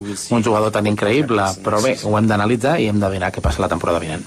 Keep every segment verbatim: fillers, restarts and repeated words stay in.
un jugador tan increïble, però bé, ho hem d'analitzar i hem de mirar què passa la temporada vinent.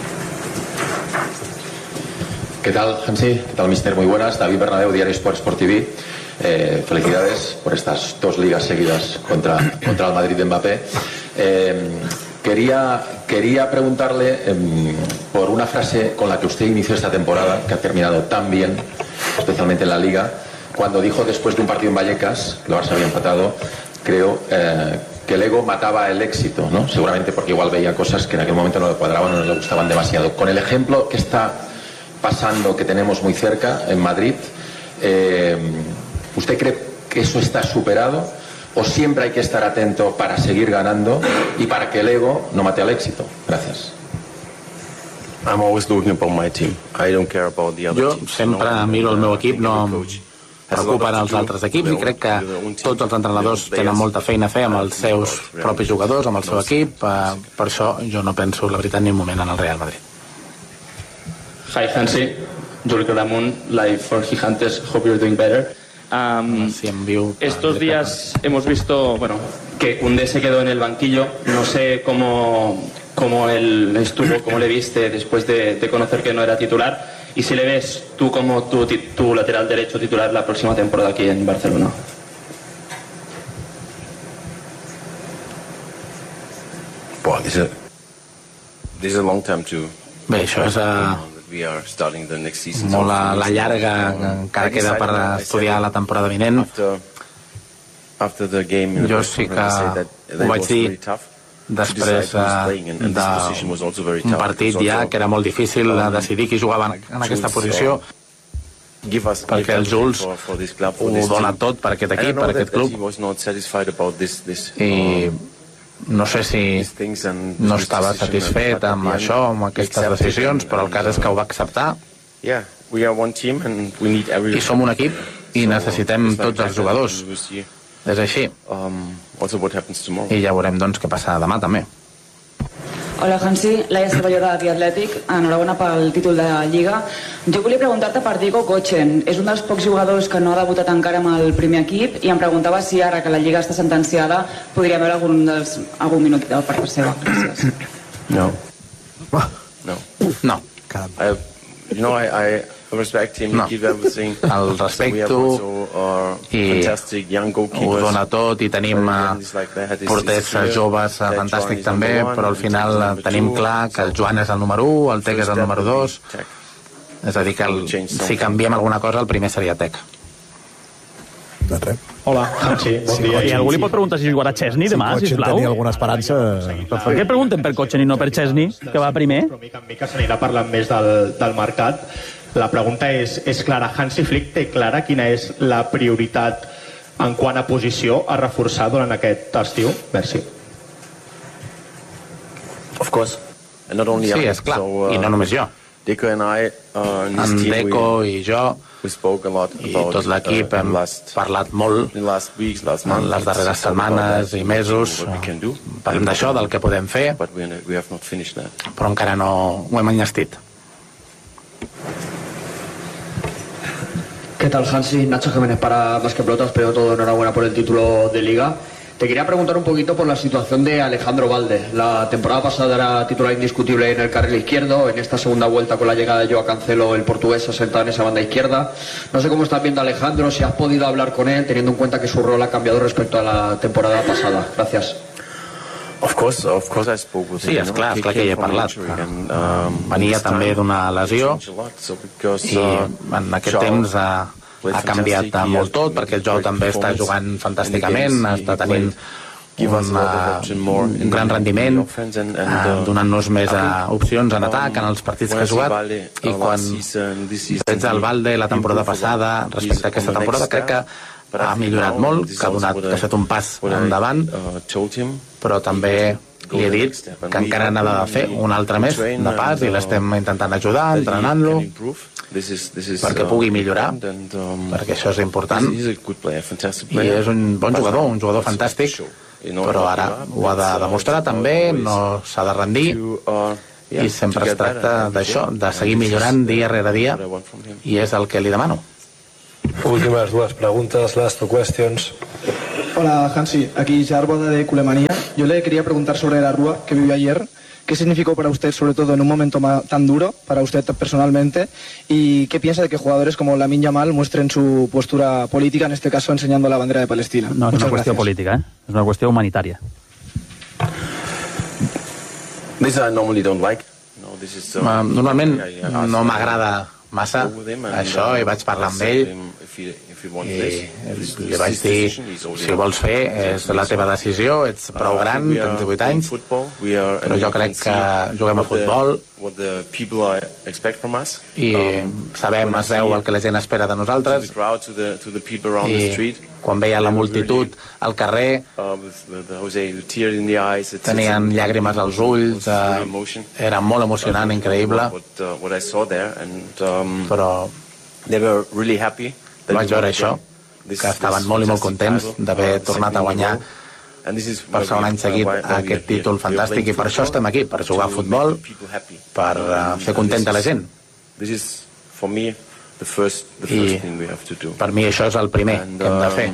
¿Qué tal, Hansi? ¿Qué tal, mister? Muy buenas. David Bernabeu, Diario Sport, Sport T V. Eh, felicidades por estas dos ligas seguidas contra, contra el Madrid de Mbappé. Eh, quería, quería preguntarle eh, por una frase con la que usted inició esta temporada, que ha terminado tan bien, especialmente en la Liga, cuando dijo después de un partido en Vallecas, que el Barça había empatado, creo, eh, que el ego mataba el éxito, ¿no? Seguramente porque igual veía cosas que en aquel momento no le cuadraban o no le gustaban demasiado. Con el ejemplo que está pasando, que tenemos muy cerca, en Madrid, eh, ¿usted cree que eso está superado o siempre hay que estar atento para seguir ganando y para que el ego no mate al éxito? Gracias. I'm always looking about my team. I don't care about the other Jo teams. sempre miro el meu equip, no em preocupen els altres equips, i crec que tots els entrenadors tenen molta feina a fer amb els seus propis jugadors, amb el seu equip. Per això jo no penso, la veritat, ni un moment en el Real Madrid. Hi, Hansi. Juli Claramunt, live for Gigantes. Hope you're doing better. Um, estos días hemos visto, bueno, que Koundé se quedó en el banquillo. No sé cómo, cómo él estuvo, cómo le viste después de, de conocer que no era titular, y si le ves tú como tu, tu lateral derecho titular la próxima temporada aquí en Barcelona. Well, this is a, this is a long time too. Bé, això és a... molt a la llarga, encara queda per estudiar la temporada vinent. Jo sí que ho vaig dir després d'un partit ja que era molt difícil decidir qui jugava en aquesta posició, perquè el Jules ho dona tot per aquest equip, per aquest club, i no sé si no estava satisfet amb això, amb aquestes decisions, però el cas és que ho va acceptar. I som un equip i necessitem tots els jugadors. És així. I ja veurem doncs què passa demà també. Hola, Hansi, Laia Cervelló de The Athletic. Enhorabona pel títol de Lliga. Jo volia preguntar-te per Diego Kochen. És un dels pocs jugadors que no ha debutat encara amb el primer equip i em preguntava si ara que la Lliga està sentenciada podria haver algun, dels, algun minut per part seva. Gràcies. No. No. No. I, you know, I, I respect him. No. He gives everything. El respecto i ho dona tot, i tenim porters joves fantàstics també, però al final tenim clar que el Joan és el número u, el Tec és el número dos, és a dir que el, si canviem alguna cosa el primer seria Tec. Hola, Hansi, bon dia. I algú li pot preguntar si jugarà Chesney demà, sisplau? Si tenia alguna esperança... Per què pregunten per Kochen i no per Chesney, que va primer? Però mica en mica s'anirà parlant més del, del mercat. La pregunta és, és clara. Hansi Flick té clara quina és la prioritat en quant a posició a reforçar durant aquest estiu? Merci. Of course. And not only sí, és clar, so, uh, i no només jo. Deco and I, uh, in en team, Deco we, i jo we spoke a lot i about, tot l'equip uh, hem last, parlat molt last weeks, last en les darreres setmanes i mesos. Parlem d'això, del que podem fer, we, we have not finished that. Però encara no ho hem enllestit. ¿Qué tal, Hansi? Nacho Jiménez para Más que Pelotas. Primero todo, enhorabuena por el título de Liga. Te quería preguntar un poquito por la situación de Alejandro Valde. La temporada pasada era titular indiscutible en el carril izquierdo. En esta segunda vuelta, con la llegada de Joao Cancelo, el portugués se ha sentado en esa banda izquierda. No sé cómo estás viendo a Alejandro, si has podido hablar con él, teniendo en cuenta que su rol ha cambiado respecto a la temporada pasada. Gracias. Of course, of course I spoke with sí, és clar, és clar que hi he parlat. Venia també d'una lesió i en aquest temps ha, ha canviat molt tot, perquè el Joao també està jugant fantàsticament, està tenint un, un gran rendiment, donant-nos més opcions en atac en els partits que ha jugat, i quan veig el Valde la temporada passada respecte a aquesta temporada, crec que ha millorat molt, que ha donat, que ha fet un pas endavant, però també li he dit que encara n'ha de fer un altre més de pas, i l'estem intentant ajudar, entrenant-lo, perquè pugui millorar, perquè això és important, i és un bon jugador, un jugador fantàstic, però ara ho ha de demostrar també, no s'ha de rendir, i sempre es tracta d'això, de seguir millorant dia rere dia, i és el que li demano. Últimes dues preguntes, last two questions. Hola, Hansi. Aquí Jarboda de Culemanía. Yo le quería preguntar sobre la Rúa que vivió ayer. ¿Qué significó para usted, sobre todo en un momento tan duro, para usted personalmente? ¿Y qué piensa de que jugadores como Lamine Yamal muestren su postura política, en este caso enseñando la bandera de Palestina? No, es una cuestión política, ¿eh? Es una cuestión humanitaria. This I normally don't like. No, this is, uh, Normalment no m'agrada massa això, i vaig parlar amb ell i li vaig dir, si ho vols fer és la teva decisió, ets prou gran, tens divuit anys, però jo crec que juguem a futbol i sabem, es veu el que la gent espera de nosaltres, i quan veia la multitud al carrer tenien llàgrimes als ulls, era molt emocionant, increïble, però vaig veure això, que estaven molt i molt contents d'haver tornat a guanyar per segon any seguit aquest títol fantàstic, i per això estem aquí, per jugar a futbol, per fer contenta la gent. I per mi això és el primer que hem de fer.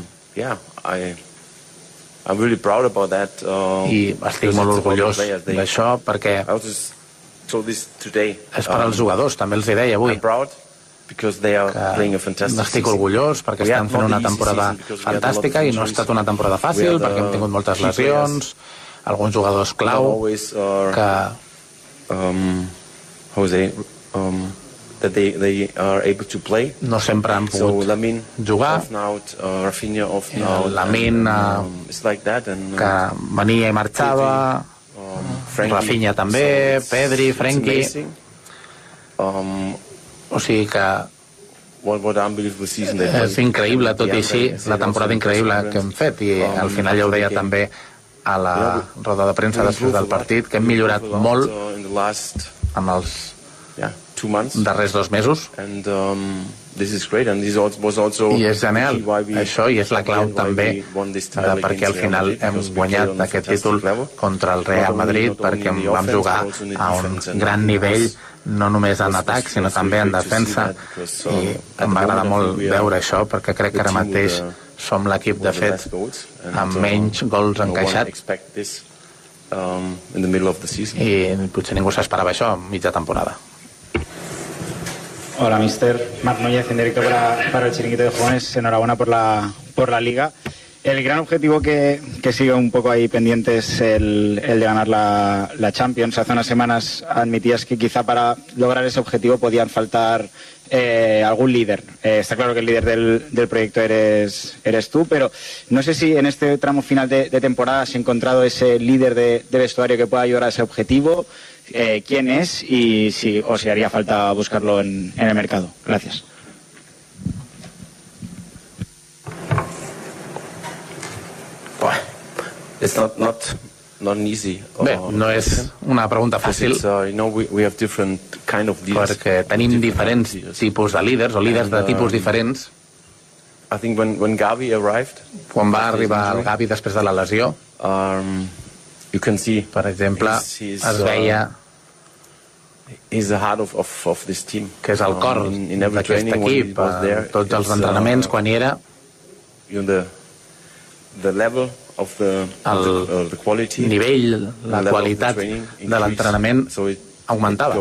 I estic molt orgullós d'això, perquè és per als jugadors, també els hi deia avui, que n'estic orgullós perquè estan fent una temporada fantàstica i no ha estat una temporada fàcil perquè hem tingut moltes lesions, alguns jugadors clau que no sempre han pogut jugar. Lamine, que venia i marxava, Rafinha també, Pedri, Frenkie, o sigui que és increïble, tot i així, la temporada increïble que hem fet, i al final ja ho deia també a la roda de premsa després del partit, que hem millorat molt en els darrers dos mesos, i és genial això, i és la clau també de perquè al final hem guanyat aquest títol contra el Real Madrid, perquè vam jugar a un gran nivell, no només en atac sinó també en defensa, i em va agradar molt veure això, perquè crec que ara mateix som l'equip de fet amb menys gols encaixats, i potser ningú s'esperava això a mitja temporada. Hola, mister. Marc Núñez, en directo para, para el Chiringuito de Jóvenes. Enhorabuena por la, por la Liga. El gran objetivo que, que sigue un poco ahí pendiente es el, el de ganar la, la Champions. Hace unas semanas admitías que quizá para lograr ese objetivo podían faltar eh, algún líder. Eh, está claro que el líder del, del proyecto eres, eres tú, pero no sé si en este tramo final de, de temporada has encontrado ese líder de, de vestuario que pueda ayudar a ese objetivo. Eh, ¿Quién es y si, o si haría falta buscarlo en, en el mercado? Gracias. It's not, not, not easy. Bé, no és una pregunta fàcil, perquè tenim diferents tipus de líders, o líders de tipus diferents. Quan va arribar el Gavi després de la lesió, per exemple, es veia que és el cor d'aquest equip, a tots els entrenaments, quan hi era, el nivell, la qualitat de l'entrenament augmentava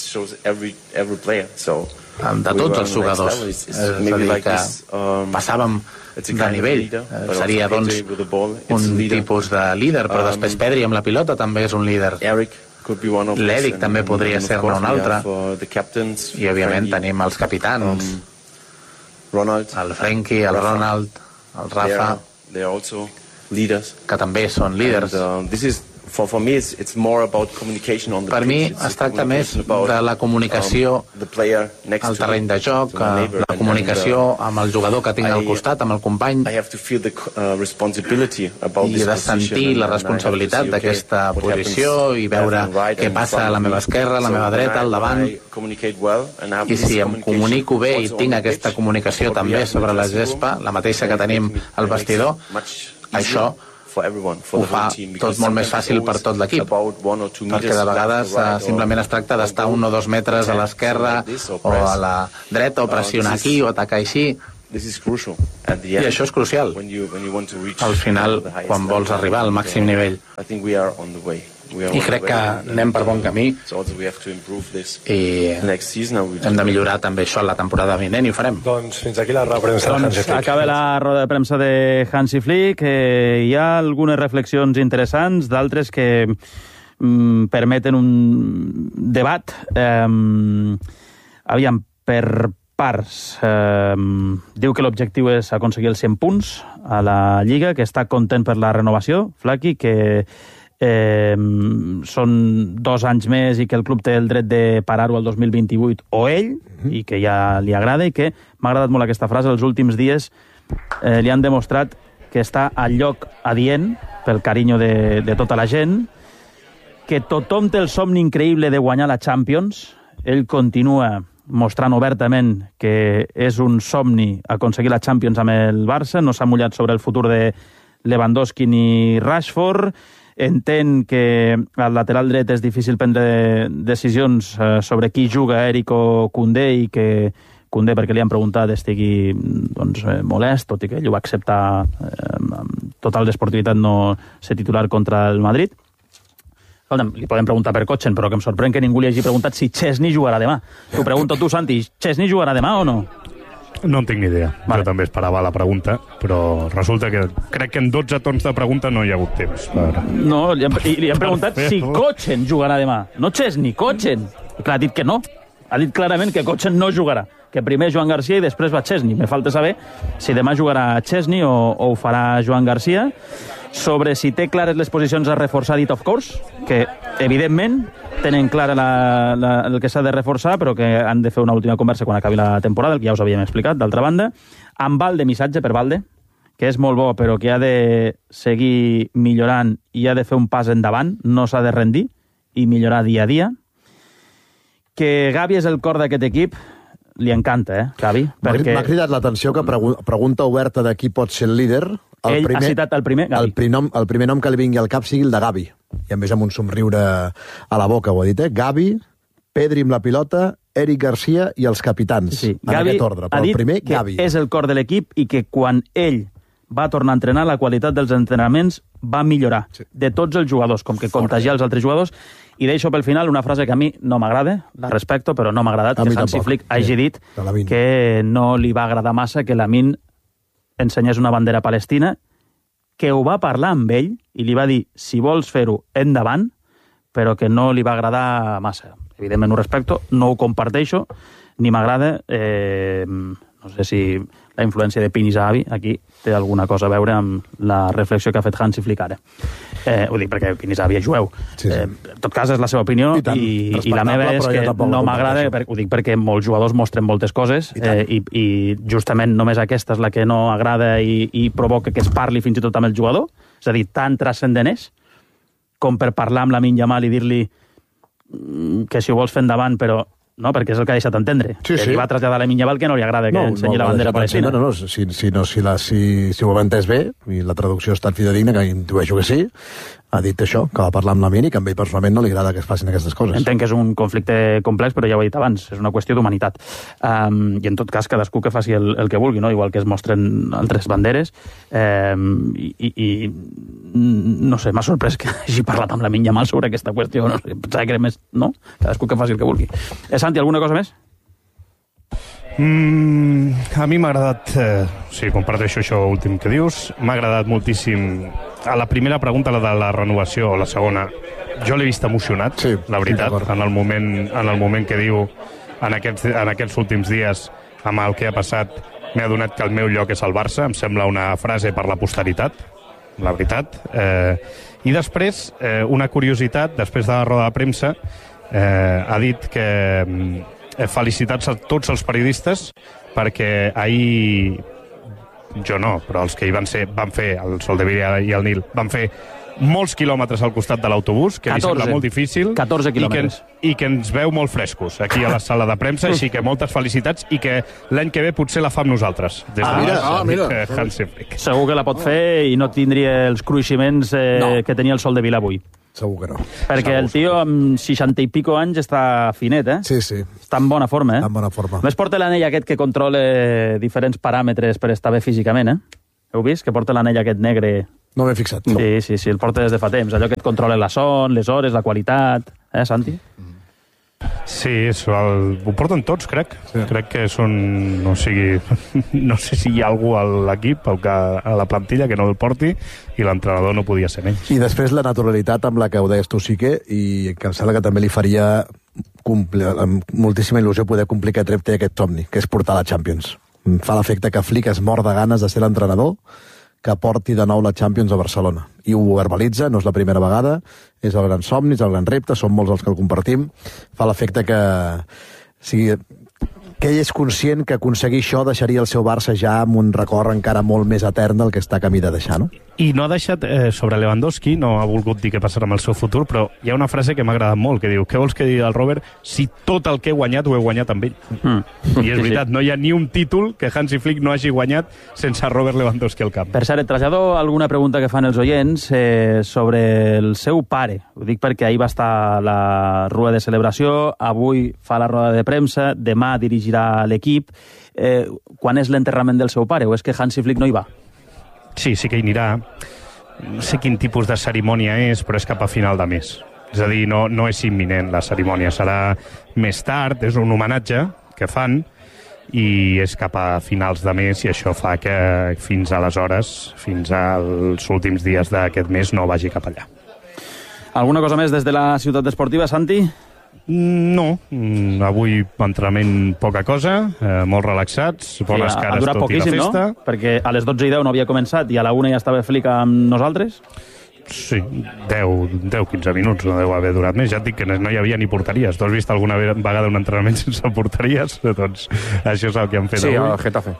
de tots els jugadors, és a dir, que passàvem de nivell. Seria doncs un tipus de líder, però després Pedri amb la pilota també és un líder. L'Eric també podria ser-ne un altre, i òbviament tenim els capitans, el Frenkie, el Ronald, el Rafa, que també són líders. Per mi es tracta més de la comunicació al terreny de joc, la comunicació amb el jugador que tinc al costat, amb el company, i de sentir la responsabilitat d'aquesta posició i veure què passa a la meva esquerra, a la meva dreta, al davant, i si em comunico bé i tinc aquesta comunicació també sobre la gespa, la mateixa que tenim al vestidor, això ho fa tot molt més fàcil per tot l'equip, perquè de vegades simplement es tracta d'estar un o dos metres a l'esquerra o a la dreta, o pressionar aquí o atacar així, I això és crucial. Al final, quan vols arribar al màxim nivell. I crec que anem per bon camí i hem de millorar també això la temporada vinent i ho farem. Doncs fins aquí la roda de premsa de Hansi Flick. Acaba la roda de premsa de Hansi Flick. Eh, hi ha algunes reflexions interessants, d'altres que mm, permeten un debat. Eh, aviam, per parts. Eh, diu que l'objectiu és aconseguir els cent punts a la Lliga, que està content per la renovació, Flaqui, que Eh, són dos anys més i que el club té el dret de parar-ho el dos mil vint-i-vuit o ell, mm-hmm. i que ja li agrada, i que m'ha agradat molt aquesta frase. Els últims dies eh, li han demostrat que està al lloc adient pel carinyo de, de tota la gent, que tothom té el somni increïble de guanyar la Champions. Ell continua mostrant obertament que és un somni aconseguir la Champions amb el Barça, no s'ha mullat sobre el futur de Lewandowski ni Rashford. Entén que al lateral dret és difícil prendre decisions sobre qui juga, Eric o Koundé, i que Koundé, perquè li han preguntat, estigui doncs, molest, tot i que ell ho va acceptar eh, amb total desportivitat no ser titular contra el Madrid. Escolta'm, li podem preguntar per Kochen, però que em sorprèn que ningú li hagi preguntat si Chesney jugarà demà. T'ho pregunto tu, Santi, Chesney jugarà demà o no? No en tinc ni idea. Vale. Jo també esperava la pregunta, però resulta que crec que en dotze tons de pregunta no hi ha hagut temps. Per... No, li han, li han preguntat si Kochen jugarà demà. No Chesney, Kochen. Clar, ha dit que no. Ha dit clarament que Kochen no jugarà. Que primer Joan Garcia i després va Chesney. Me falta saber si demà jugarà Chesney o, o ho farà Joan Garcia. Sobre si té clares les posicions a reforçar, dit of course, que evidentment tenen clara la, la, el que s'ha de reforçar, però que han de fer una última conversa quan acabi la temporada, el que ja us havíem explicat, d'altra banda. Amb Valde, missatge per Valde, que és molt bo, però que ha de seguir millorant i ha de fer un pas endavant, no s'ha de rendir, i millorar dia a dia. Que Gavi és el cor d'aquest equip, li encanta, eh, Gavi? Perquè... M'ha cridat l'atenció que pregu pregunta oberta de qui pot ser el líder. El Ell primer, ha citat el primer, Gavi. El, prinom, el primer nom que li vingui al cap sigui el de Gavi. I a més amb un somriure a la boca, ho ha dit, eh? Gavi, Pedri amb la pilota, Eric Garcia i els capitans, sí, sí. en Gavi aquest ordre. Però el primer, que Gavi. És el cor de l'equip i que quan ell va tornar a entrenar, la qualitat dels entrenaments va millorar. Sí. De tots els jugadors, com que contagiar els altres jugadors. I deixo pel final una frase que a mi no m'agrada, la respecto, però no m'ha agradat, que Hansi Flick hagi sí, dit que no li va agradar massa que Lamine ensenyés una bandera palestina, que ho va parlar amb ell i li va dir, si vols fer-ho, endavant, però que no li va agradar massa. Evidentment ho respecto, no ho comparteixo, ni m'agrada. Eh, no sé si la influència de Pini Zahavi aquí té alguna cosa a veure amb la reflexió que ha fet Hansi Flick ara. Eh, ho dic perquè Pini Zahavi és jueu. Sí, sí. Eh, en tot cas, és la seva opinió i, tant, i, i la meva és que no m'agrada, ho dic perquè molts jugadors mostren moltes coses i, eh, i, i justament només aquesta és la que no agrada i, i provoca que es parli fins i tot amb el jugador. És a dir, tan transcendent és com per parlar amb Lamine Yamal i dir-li que si ho vols fer endavant, però no, perquè és el que ha deixat entendre. Sí, sí. Li va traslladar a Lamine Yamal que no li agrada que no, ensenyi no, la bandera palestina. No, no, no, si, si, no, si, la, si, si ho hem entès bé, i la traducció ha estat fidedigna, que intueixo que sí, ha dit això, que va parlar amb Lamine i que a ell personalment no li agrada que es facin aquestes coses. Entenc que és un conflicte complex, però ja ho he dit abans, és una qüestió d'humanitat. Um, I en tot cas, cadascú que faci el, el que vulgui, no? Igual que es mostren altres banderes. Um, i, i, I no sé, m'ha sorprès que hagi parlat amb Lamine Yamal sobre aquesta qüestió. No sé, pensava que era més... No? Cadascú que faci el que vulgui. Eh, Santi, alguna cosa més? Mm, a mi m'ha agradat, eh, sí, comparteixo això últim que dius, m'ha agradat moltíssim a la primera pregunta, la de la renovació, o la segona, jo l'he vist emocionat, sí, la veritat, sí, en, el moment, en el moment que diu en aquests, en aquests últims dies amb el que ha passat m'he adonat que el meu lloc és el Barça, em sembla una frase per la posteritat, la veritat, eh, i després eh, una curiositat, després de la roda de premsa, eh, ha dit que felicitats a tots els periodistes perquè ahir, jo no, però els que hi van ser, van fer, el Soldevila i el Nil, van fer molts quilòmetres al costat de l'autobús, que li sembla molt difícil, catorze quilòmetres. I que, i que ens veu molt frescos aquí a la sala de premsa, així que moltes felicitats i que l'any que ve potser la fam nosaltres. Des ah, de mira, ah, mira. Hansi Flick. Segur que la pot fer i no tindria els cruiximents eh, no. que tenia el Soldevila avui. Segur que no. Perquè el tio amb seixanta i pico anys està finet, eh? Sí, sí. Està en bona forma, eh? Està en bona forma. Més porta l'anell aquest que controla diferents paràmetres per estar bé físicament, eh? Heu vist? Que porta l'anell aquest negre... No m'he fixat. Sí, sí, sí, el porta des de fa temps. Allò que et controla la son, les hores, la qualitat... Eh, Santi? Sí, això el, ho porten tots, crec. Sí. Crec que són... O sigui, no sé si hi ha algú a l'equip, a la plantilla, que no el porti, i l'entrenador no podia ser menys. I després la naturalitat amb la que ho deies tu, Sique, i que em sembla que també li faria complir, amb moltíssima il·lusió poder complir aquest repte i aquest somni, que és portar la Champions. Em fa l'efecte que Flick es mor de ganes de ser l'entrenador que porti de nou la Champions a Barcelona. I ho verbalitza, no és la primera vegada, és el gran somni, és el gran repte, som molts els que el compartim. Fa l'efecte que, o sigui, que ell és conscient que aconseguir això deixaria el seu Barça ja amb un record encara molt més etern del que està camí de deixar, no? I no ha deixat, eh, sobre Lewandowski, no ha volgut dir què passarà amb el seu futur, però hi ha una frase que m'ha agradat molt, que diu, què vols que digui el Robert si tot el que he guanyat ho he guanyat amb ell? Mm. I és veritat, no hi ha ni un títol que Hansi Flick no hagi guanyat sense Robert Lewandowski al camp. Per cert, et trasllado alguna pregunta que fan els oients eh, sobre el seu pare. Ho dic perquè ahir va estar a la rua de celebració, avui fa la roda de premsa, demà dirigirà l'equip. Eh, quan és l'enterrament del seu pare? O és que Hansi Flick no hi va? Sí, sí que hi anirà. No sé quin tipus de cerimònia és, però és cap a final de mes. És a dir, no, no és imminent la cerimònia, serà més tard, és un homenatge que fan, i és cap a finals de mes, i això fa que fins aleshores, fins als últims dies d'aquest mes, no vagi cap allà. Alguna cosa més des de la ciutat esportiva, Santi? No, avui entrenament poca cosa, eh, molt relaxats, bones sí, cares tot i la festa. No? Perquè a les dotze i deu no havia començat i a la una ja estava Flick amb nosaltres? Sí, deu a quinze minuts, no deu haver durat més. Ja et dic que no hi havia ni porteries. Tu has vist alguna vegada un entrenament sense porteries? Doncs això és el que han fet sí, avui. Sí, al Getafe.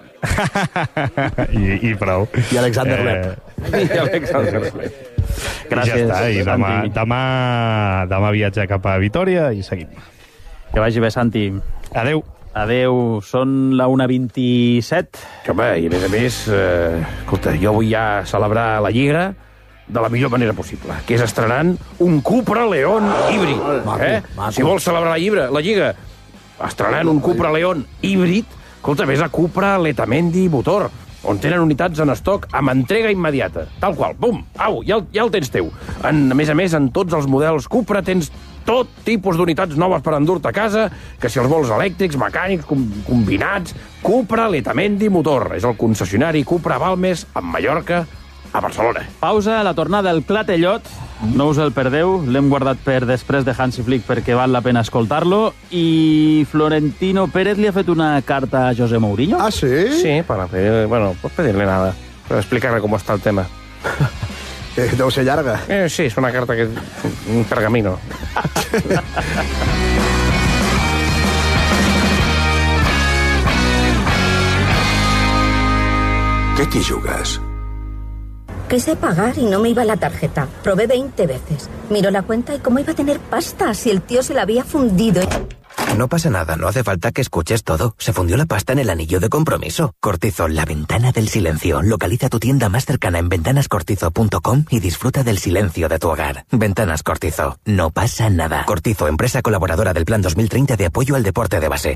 I, I prou. I Alexander eh... Lepp. I Alexander Lepp. Gràcies, I ja està, i demà, demà, demà viatge cap a Vitòria i seguim. Que vagi bé, Santi. Adeu. Adeu, són la una vint-i-set. Home, i a més a més, eh, escolta, jo vull ja celebrar la Lliga de la millor manera possible, que és estrenant un Cupra León híbrid. Eh? Si vols celebrar la Lliga, la Lliga estrenant un Cupra León híbrid, escolta, vés a Cupra Letamendi Motor, on tenen unitats en estoc amb entrega immediata. Tal qual, bum, au, ja el, ja el tens teu. En, a més a més, en tots els models Cupra tens tot tipus d'unitats noves per endur-te a casa, que si els vols elèctrics, mecànics, com, combinats... Cupra Letamendi Motor. És el concessionari Cupra Balmes, a Mallorca, a Barcelona. Pausa, a la tornada el Clatellot. No us el perdeu, l'hem guardat per després de Hansi Flick perquè val la pena escoltar-lo. I Florentino Pérez li ha fet una carta a José Mourinho. Ah, sí? Sí, para pedir, bueno, pues pedirle nada, para explicarle cómo está el tema. Eh, deu ser llarga. Eh, sí, es una carta que... un pergamino. ¿Qué te jugas? Quise pagar y no me iba la tarjeta. Probé veinte veces. Miró la cuenta y cómo iba a tener pasta si el tío se la había fundido. No pasa nada, no hace falta que escuches todo. Se fundió la pasta en el anillo de compromiso. Cortizo, la ventana del silencio. Localiza tu tienda más cercana en ventanas cortizo punto com y disfruta del silencio de tu hogar. Ventanas Cortizo, no pasa nada. Cortizo, empresa colaboradora del Plan dos mil treinta de apoyo al deporte de base.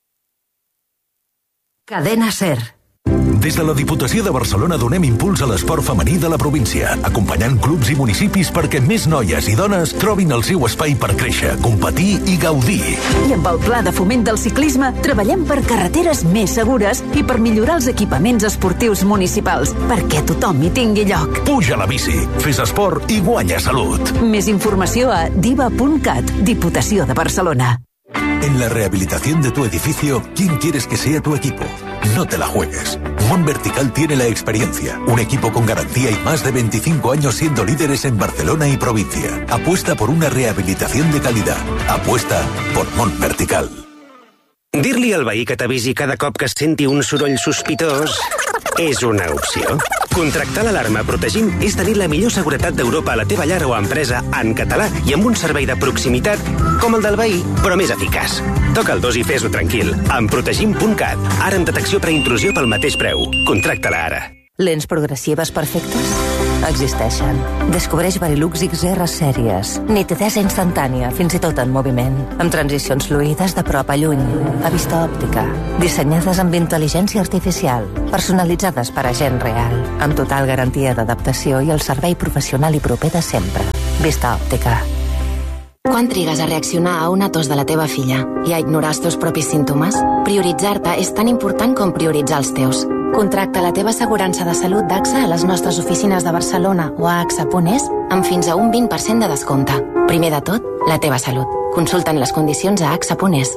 Cadena SER. Des de la Diputació de Barcelona donem impuls a l'esport femení de la província, acompanyant clubs i municipis perquè més noies i dones trobin el seu espai per créixer, competir i gaudir. I amb el Pla de Foment del Ciclisme treballem per carreteres més segures i per millorar els equipaments esportius municipals, perquè tothom hi tingui lloc. Puja a la bici, fes esport i guanya salut. Més informació a diva punt cat, Diputació de Barcelona. En la rehabilitación de tu edificio, ¿quién quieres que sea tu equipo? No te la juegues. Mon Vertical tiene la experiencia, un equipo con garantía y más de veinticinco años siendo líderes en Barcelona y provincia. Apuesta por una rehabilitación de calidad. Apuesta por Mon Vertical. Dir-li al veí que t'avisi cada cop que senti un soroll sospitós és una opció. Contractar l'alarma protegint és tenir la millor seguretat d'Europa a la teva llar o empresa en català i amb un servei de proximitat com el del veí, però més eficaç. Toca el dos i fes-ho tranquil. Amb protegim punt cat. Ara amb detecció preintrusió pel mateix preu. Contracta-la ara. Lents progressives perfectes? existeixen. Descobreix Varilux X R sèries. Nitidesa instantània, fins i tot en moviment. Amb transicions fluides de prop a lluny. A vista òptica. Dissenyades amb intel·ligència artificial. Personalitzades per a gent real. Amb total garantia d'adaptació i el servei professional i proper de sempre. Vista òptica. Quan trigues a reaccionar a una tos de la teva filla i a ignorar els teus propis símptomes? Prioritzar-te és tan important com prioritzar els teus. Contracta la teva assegurança de salut d'A X A a les nostres oficines de Barcelona o a axa punt es amb fins a un vint per cent de descompte. Primer de tot, la teva salut. Consulta'n les condicions a axa punt es.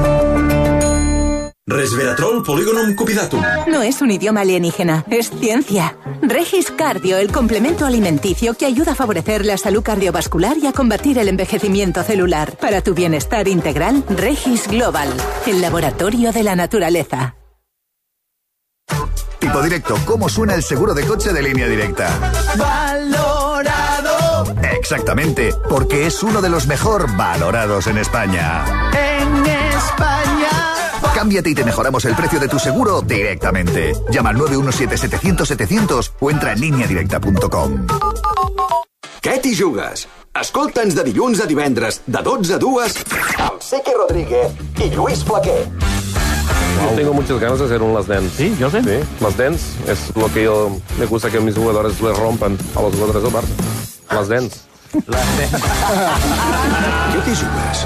Resveratrol Polygonum cupidatum. No es un idioma alienígena, es ciencia. Regis Cardio, el complemento alimenticio que ayuda a favorecer la salud cardiovascular y a combatir el envejecimiento celular. Para tu bienestar integral, Regis Global, el laboratorio de la naturaleza. Tipo Directo, ¿cómo suena el seguro de coche de Línea Directa? Valorado. Exactamente, porque es uno de los mejor valorados en España. En España. Cámbiate y te mejoramos el precio de tu seguro directamente. Llama al nueve uno siete setecientos setecientos o entra en línea directa punto com. Què t'hi jugues? Escolta'ns de dilluns a divendres, de dotze a dues, amb Sique Rodríguez i Lluís Flaquer. Yo tengo muchas ganas de hacer un Last Dance. Sí, yo sé. Sí, Last Dance es lo que yo me gusta que mis jugadores le rompan a los jugadores del Barça. Last Dance. Last Dance. Què t'hi jugues?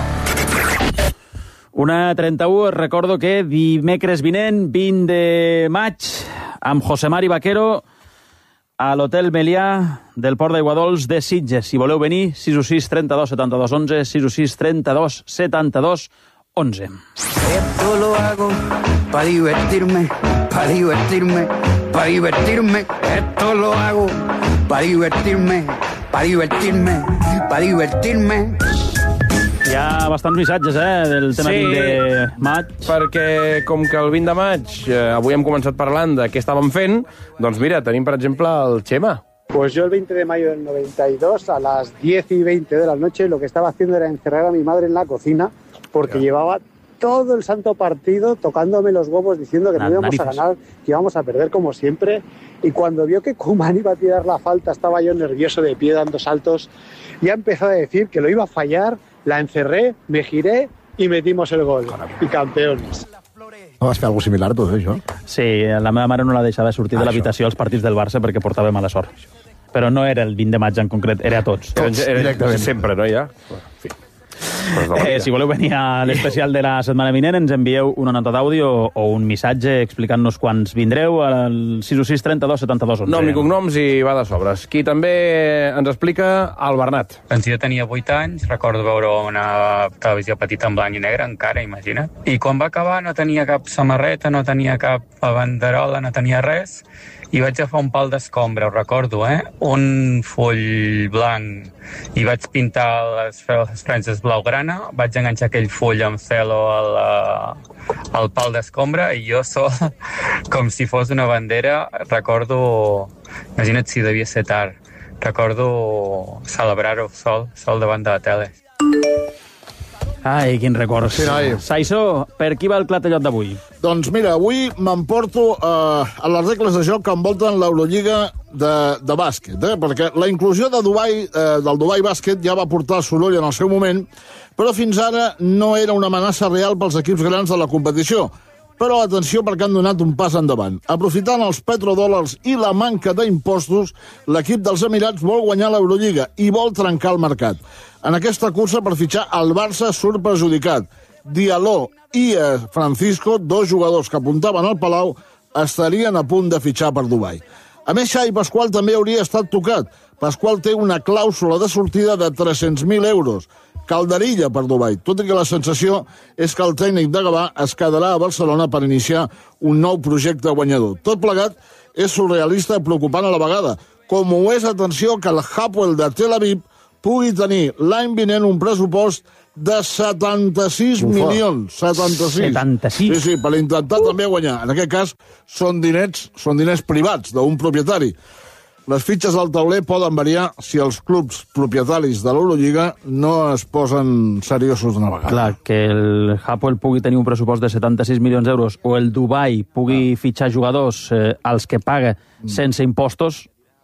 Una trenta-u, recordo que dimecres vinent, vint de maig, amb José Mari Vaquero a l'Hotel Melià del Port d'Aiguadols de Sitges. Si voleu venir, sis u sis, trenta-dos, setanta-dos, onze, sis u sis, trenta-dos, setanta-dos, onze. Esto lo hago para divertirme, para divertirme, para divertirme. Esto lo hago para divertirme, para divertirme, para divertirme. Hi ha bastants missatges, eh, del tema Sí, vint de maig. perquè com que el vint de maig eh, avui hem començat parlant de què estàvem fent, doncs mira, tenim per exemple el Xema. Pues yo el veinte de mayo del noventa y dos, a las diez y veinte de la noche, lo que estaba haciendo era encerrar a mi madre en la cocina porque llevaba todo el santo partido tocándome los huevos diciendo que no íbamos a ganar, que íbamos a perder como siempre. Y cuando vio que Koeman iba a tirar la falta, estaba yo nervioso de pie dando saltos. Ya empezó a decir que lo iba a fallar, la encerré, me giré y metimos el gol. Y campeones. No vas fer alguna cosa similar, tu, eh, això? Sí, la meva mare no la deixava sortir Ah, de l'habitació als partits del Barça perquè portava mala sort. Però no era el vint de maig en concret, era a tots. Tots, era, directament. Sempre, no, ja? En fi. Eh, si voleu venir a l'especial de la setmana vinent, ens envieu una nota d'àudio o un missatge explicant-nos quants vindreu al sis u sis, trenta-dos, setanta-dos, onze. Nom i cognoms i va de sobres. Qui també ens explica el Bernat. Doncs jo tenia vuit anys, recordo veure una televisió petita en blanc i negre, encara, imagina't. I quan va acabar no tenia cap samarreta, no tenia cap banderola, no tenia res, i vaig agafar un pal d'escombra, ho recordo, eh? Un full blanc, i vaig pintar les, les franges blaugrana, vaig enganxar aquell full amb celo al, al pal d'escombra, i jo sol, com si fos una bandera, recordo, imagina't si devia ser tard, recordo celebrar-ho sol, sol davant de la tele. Ai, quin record. Sí, noi. Saissó, per qui va el clatellot d'avui? Doncs mira, avui m'emporto eh, a les regles de joc que envolten l'Eurolliga de, de bàsquet, eh? Perquè la inclusió de Dubai, eh, del Dubai Bàsquet ja va portar soroll en el seu moment, però fins ara no era una amenaça real pels equips grans de la competició. Però atenció perquè han donat un pas endavant. Aprofitant els petrodòlars i la manca d'impostos, l'equip dels Emirats vol guanyar l'Eurolliga i vol trencar el mercat. En aquesta cursa per fitxar el Barça surt perjudicat. Diallo i eh, Francisco, dos jugadors que apuntaven al Palau, estarien a punt de fitxar per Dubai. A més, Xavi Pasqual també hauria estat tocat. Pasqual té una clàusula de sortida de tres-cents mil euros. Calderilla per Dubai, tot i que la sensació és que el tècnic de Gavà es quedarà a Barcelona per iniciar un nou projecte guanyador. Tot plegat és surrealista i preocupant a la vegada, com ho és, atenció, que el Hapoel de Tel Aviv pugui tenir l'any vinent un pressupost de setanta-sis milions. setanta-sis. setanta-sis. Sí, sí, per intentar també guanyar. En aquest cas, són diners, són diners privats d'un propietari. Les fitxes al tauler poden variar si els clubs propietaris de l'Eurolliga no es posen seriosos d'una vegada. Clar, que el Hapoel pugui tenir un pressupost de setanta-sis milions d'euros o el Dubai pugui ah. fitxar jugadors eh, als que paga sense impostos,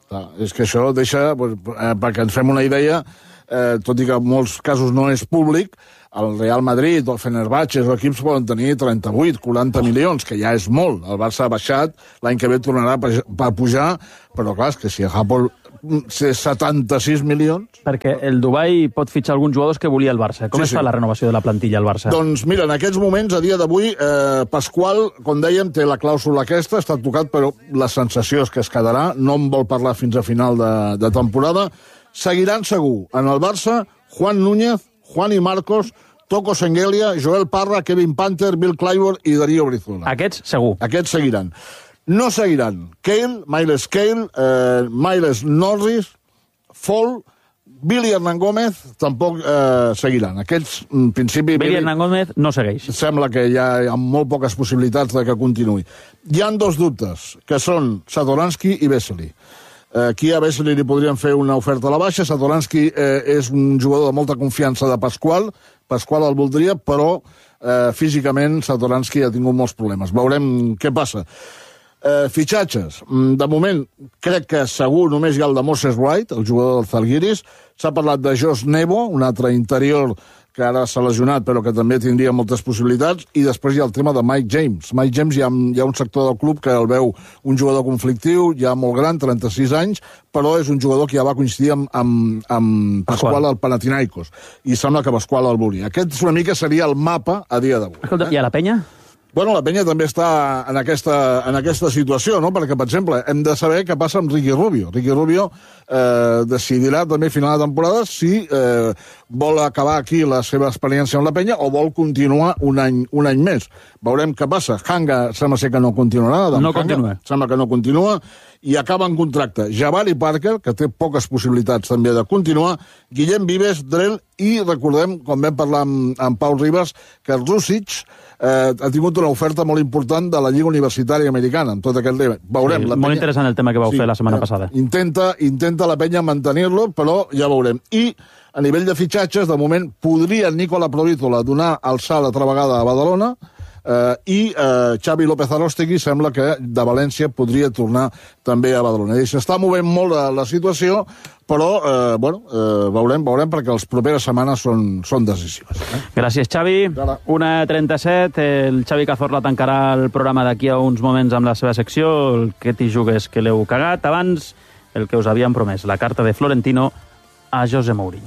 Clar, és que això deixa, pues, eh, perquè ens fem una idea, eh, tot i que en molts casos no és públic, el Real Madrid o el Fenerbahçe, els equips poden tenir trenta-vuit, quaranta milions, que ja és molt. El Barça ha baixat, l'any que ve tornarà a pujar, però clar, és que si el Japó sé setanta-sis milions... Perquè el Dubai pot fitxar alguns jugadors que volia el Barça. Com Sí, es fa sí. la renovació de la plantilla al Barça? Doncs mira, en aquests moments, a dia d'avui, eh, Pasqual, com dèiem, té la clàusula aquesta, està tocat, però la sensació és que es quedarà, no en vol parlar fins a final de, de temporada. Seguiran segur en el Barça Juan Núñez, Juan i Marcos, Toco Sengelia, Joel Parra, Kevin Panther, Bill Clyburn i Darío Brizuela. Aquests segur. Aquests seguiran. No seguiran Cale, Miles Cale, eh, Miles Norris, Fall, Billy Hernán Gómez, tampoc eh, seguiran. Aquests, en principi... Billy Hernán Gómez no segueix. Sembla que hi ha, hi ha molt poques possibilitats de que continuï. Hi han dos dubtes, que són Satoransky i Vesely. Eh, aquí a Vesely li podrien fer una oferta a la baixa. Satoransky eh, és un jugador de molta confiança de Pasqual. Pasqual el voldria, però eh, físicament Satoransky ha tingut molts problemes. Veurem què passa. Eh, fitxatges. De moment, crec que segur només hi ha el de Moses Wright, el jugador del Zalgiris. S'ha parlat de Josh Nebo, un altre interior que ara s'ha lesionat, però que també tindria moltes possibilitats, i després hi ha el tema de Mike James. Mike James, hi ha, hi ha un sector del club que el veu un jugador conflictiu, ja molt gran, trenta-sis anys, però és un jugador que ja va coincidir amb, amb, amb Pasqual al Panathinaikos, i sembla que Pasqual el volia. Aquest una mica seria el mapa a dia d'avui. Escolta, i a la penya? Bueno, la penya també està en aquesta, en aquesta situació, no? Perquè, per exemple, hem de saber què passa amb Ricky Rubio. Ricky Rubio eh, decidirà també a final de temporada si eh, vol acabar aquí la seva experiència amb la penya o vol continuar un any, un any més. Veurem què passa. Hanga sembla ser que no continuarà. No continua. Sembla que no continua. I acaba en contracte Jabari Parker, que té poques possibilitats també de continuar, Guillem Vives, Drell, i recordem, com vam parlar amb, amb Pau Ribas, que el Rusic eh, ha tingut una oferta molt important de la Lliga Universitària Americana, amb tot aquest tema. Veurem. Sí, la molt penya... interessant el tema que vau sí, fer la setmana eh, passada. Intenta, intenta la penya mantenir-lo, però ja veurem. I a nivell de fitxatges, de moment, podria Nicola Provítola donar el salt altra vegada a Badalona, Uh, i uh, Xavi López Arostegui sembla que de València podria tornar també a Badalona. I s'està movent molt la, la situació, però uh, bueno, uh, veurem, veurem perquè les properes setmanes són, són decisives. Eh? Gràcies, Xavi. una trenta-set, el Xavi Cazorla tancarà el programa d'aquí a uns moments amb la seva secció, el que t'hi jugues que l'heu cagat. Abans, el que us havíem promès, la carta de Florentino a José Mourinho.